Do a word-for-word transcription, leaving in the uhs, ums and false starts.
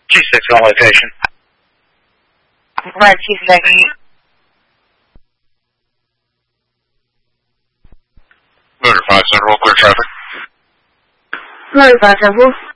G six on location. Right, G six. Motor five Central, clear traffic. Motor five Central.